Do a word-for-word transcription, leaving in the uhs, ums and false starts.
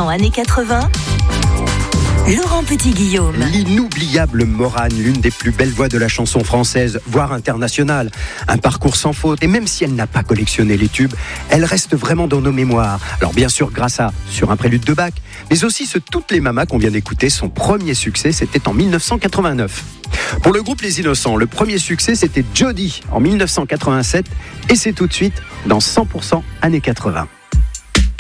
cent années quatre-vingts, Laurent Petit-Guillaume. L'inoubliable Morane, l'une des plus belles voix de la chanson française, voire internationale. Un parcours sans faute, et même si elle n'a pas collectionné les tubes, elle reste vraiment dans nos mémoires. Alors bien sûr grâce à Sur un prélude de Bach, mais aussi ce Toutes les mamas qu'on vient d'écouter, son premier succès, c'était en dix-neuf cent quatre-vingt-neuf. Pour le groupe Les Innocents, le premier succès, c'était Jody en dix-neuf cent quatre-vingt-sept, et c'est tout de suite dans cent pour cent années quatre-vingts.